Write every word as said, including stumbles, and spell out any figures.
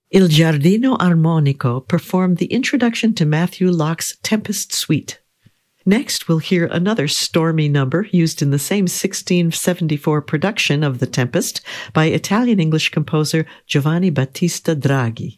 Il Giardino Armonico performed the introduction to Matthew Locke's Tempest Suite. Next, we'll hear another stormy number used in the same sixteen seventy-four production of The Tempest by Italian-English composer Giovanni Battista Draghi.